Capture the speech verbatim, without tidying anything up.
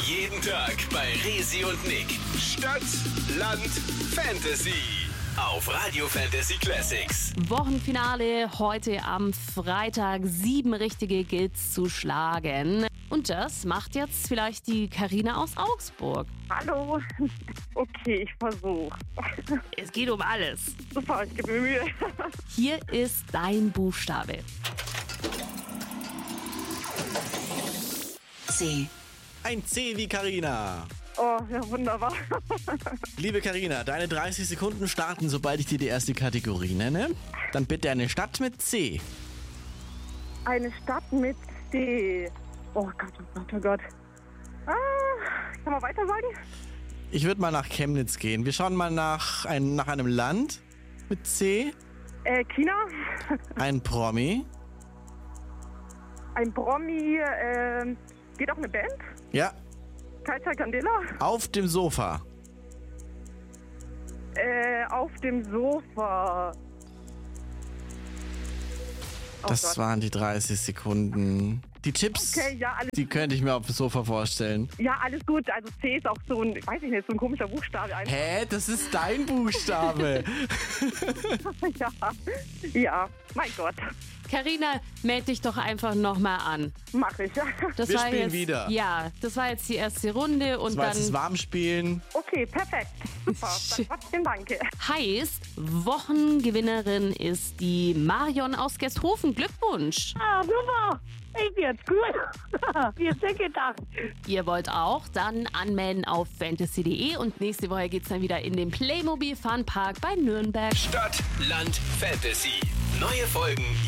Jeden Tag bei Resi und Nick. Stadt, Land, Fantasy. Auf Radio Fantasy Classics. Wochenfinale heute am Freitag. Sieben richtige gilt's zu schlagen. Und das macht jetzt vielleicht die Karina aus Augsburg. Hallo. Okay, ich versuche. Es geht um alles. Super, ich gebe mir Mühe. Hier ist dein Buchstabe. C. Ein C wie Karina. Oh, ja, wunderbar. Liebe Karina, deine dreißig Sekunden starten, sobald ich dir die erste Kategorie nenne. Dann bitte eine Stadt mit C. Eine Stadt mit C. Oh Gott, oh Gott, oh Gott. Ah, kann man weiter sagen? Ich würde mal nach Chemnitz gehen. Wir schauen mal nach, ein, nach einem Land mit C. Äh, China? Ein Promi. Ein Promi, äh, geht auch eine Band? Ja, Kaiser Candela? auf dem Sofa. Äh, auf dem Sofa. Oh Das Gott. waren die dreißig Sekunden. Die Tipps, Okay, ja, alles, die könnte ich mir auf dem Sofa vorstellen. ja, alles gut. Also C ist auch so ein, weiß ich nicht, so ein komischer Buchstabe einfach. Hä? Das ist dein Buchstabe. Ja, ja, mein Gott. Karina, meld dich doch einfach nochmal an. Mach ich. Das Wir war spielen jetzt, wieder. Ja, das war jetzt die erste Runde und Das war jetzt das dann Warmspielen. Okay, perfekt. Super. Dann trotzdem danke. heißt, Wochengewinnerin ist die Marion aus Gesthofen. Glückwunsch! Ah, super. Ich bin jetzt gut. Wie hast du gedacht? Ihr wollt auch? Dann anmelden auf fantasy punkt de und nächste Woche geht's dann wieder in den Playmobil Funpark bei Nürnberg. Stadt, Land, Fantasy. Neue Folgen